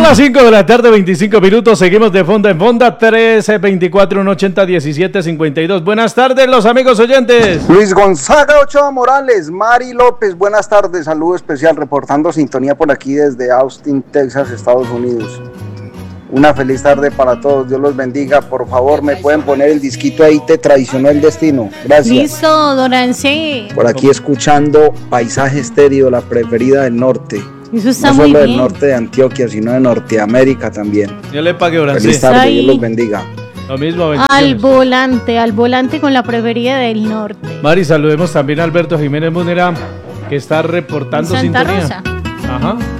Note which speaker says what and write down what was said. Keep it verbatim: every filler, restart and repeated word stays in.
Speaker 1: las cinco de la tarde, veinticinco minutos, seguimos de Fonda en Fonda, trece veinticuatro, uno ochenta, diecisiete cincuenta y dos. Buenas tardes, los amigos oyentes.
Speaker 2: Luis Gonzaga Ochoa Morales, Mari López, buenas tardes, saludo especial, reportando sintonía por aquí desde Austin, Texas, Estados Unidos. Una feliz tarde para todos, Dios los bendiga. Por favor, me pueden poner el disquito ahí, Te traicionó el destino. Gracias.
Speaker 3: Listo, don Ancé.
Speaker 2: Por aquí escuchando Paisaje Estéreo, la preferida del norte.
Speaker 3: Eso está
Speaker 2: no
Speaker 3: muy
Speaker 2: solo
Speaker 3: bien.
Speaker 2: del norte de Antioquia, sino de Norteamérica también.
Speaker 1: Yo le pagué, Orancé.
Speaker 2: Feliz tarde,
Speaker 3: Ahí.
Speaker 2: Dios los bendiga.
Speaker 1: Lo mismo,
Speaker 3: Al
Speaker 1: bendiciones.
Speaker 3: volante, al volante con la preferida del norte.
Speaker 1: Mari, saludemos también a Alberto Jiménez Munera, que está reportando
Speaker 3: Santa
Speaker 1: sintonía.
Speaker 3: Rosa.
Speaker 1: Ajá.